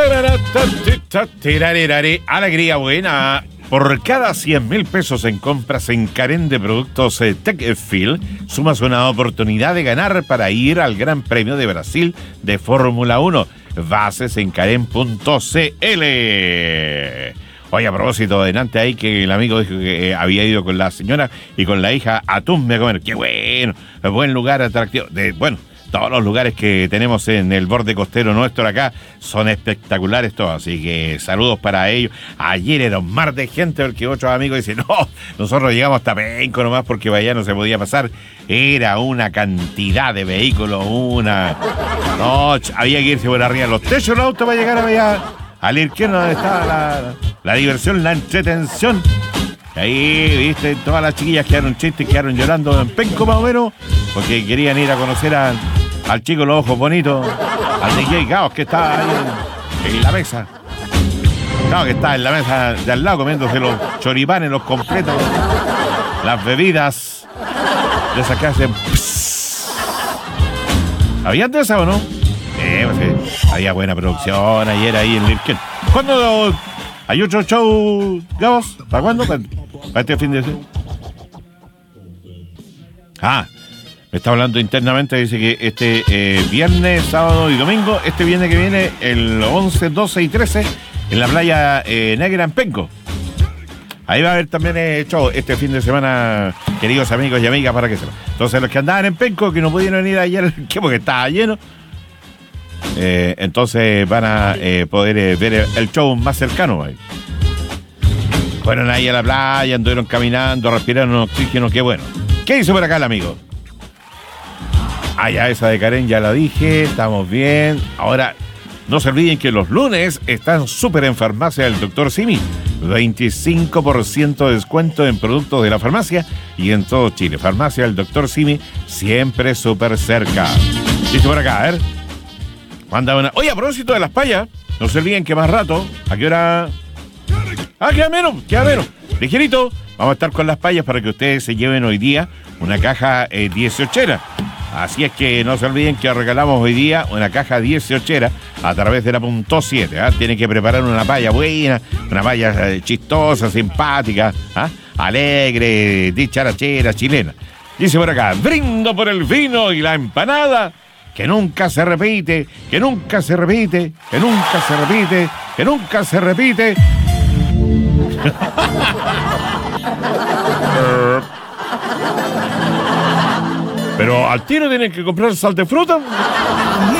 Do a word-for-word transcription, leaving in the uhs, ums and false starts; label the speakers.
Speaker 1: Alegría buena. Por cada cien mil pesos en compras en Karen de productos eh, Techfield, sumas una oportunidad de ganar para ir al Gran Premio de Brasil de Fórmula uno. Bases en karen punto c l. Oye, a propósito, delante ahí que el amigo dijo que eh, había ido con la señora y con la hija a Tumbes a comer. ¡Qué bueno! Buen lugar atractivo. De, bueno, todos los lugares que tenemos en el borde costero nuestro acá son espectaculares todos, así que saludos para ellos. Ayer era un mar de gente porque otros amigos dicen, no, nosotros llegamos hasta Penco nomás porque allá no se podía pasar. Era una cantidad de vehículos, una... No, había que irse por arriba de los techos del auto para llegar allá al izquierdo donde estaba la, la diversión, la entretención. Y ahí, viste, todas las chiquillas quedaron chistes, quedaron llorando en Penco más o menos, porque querían ir a conocer a... al chico los ojos bonitos, al D J Gaos que está ahí en, en la mesa. Claro que está en la mesa de al lado comiéndose los choripanes, los completos, las bebidas de esas que hacen. ¿Habían de esa o no? Eh, pues, sí. Había buena producción ayer ahí en Lirken. ¿Cuándo hay otro show, Gaos? ¿Para cuándo? ¿Para, para este fin de semana? Ah, me está hablando internamente, dice que este eh, viernes, sábado y domingo, este viernes que viene, el once, doce y trece, en la playa eh, Negra en Penco. Ahí va a haber también eh, show este fin de semana, queridos amigos y amigas, para que sepan. Entonces, los que andaban en Penco, que no pudieron ir ayer, porque estaba lleno, eh, entonces van a eh, poder eh, ver el, el show más cercano. Ahí. Fueron ahí a la playa, anduvieron caminando, respiraron oxígeno, qué bueno. ¿Qué hizo por acá el amigo? Ah, ya esa de Karen ya la dije, estamos bien. Ahora, no se olviden que los lunes están súper en Farmacia del doctor Simi. veinticinco por ciento de descuento en productos de la farmacia y en todo Chile. Farmacia del doctor Simi, siempre súper cerca. Dice por acá, a ver. Manda una... Oye, a propósito de las payas, no se olviden que más rato, ¿a qué hora? Ah, queda menos, queda menos. Ligerito, vamos a estar con las payas para que ustedes se lleven hoy día una caja eh, dieciochera. Así es que no se olviden que regalamos hoy día una caja dieciochera a través de la punto siete. ¿eh? Tienen que preparar una paya buena, una paya eh, chistosa, simpática, ¿eh? alegre, dicharachera, chilena. Dice por acá, brindo por el vino y la empanada, que nunca se repite, que nunca se repite, que nunca se repite, que nunca se repite. Pero al tiro tienen que comprar sal de fruta.